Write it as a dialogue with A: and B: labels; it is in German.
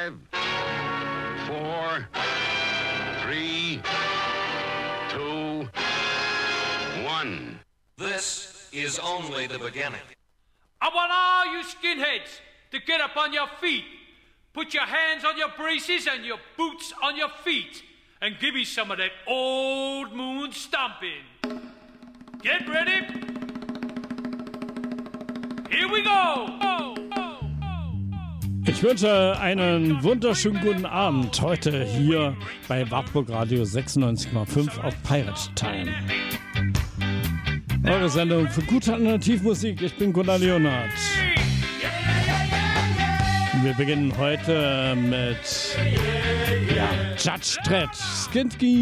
A: 5, 4, 3, 2, 1.
B: This is only the beginning.
C: I want all you skinheads to get up on your feet. Put your hands on your braces and your boots on your feet. And give me some of that old moon stomping. Get ready. Here we go.
D: Ich wünsche einen wunderschönen guten Abend heute hier bei Wartburg Radio 96,5 auf Pirate Time. Eure Sendung für gute Alternativmusik. Ich bin Gunnar Leonhardt. Wir beginnen heute mit Judge Dredd, Skinski.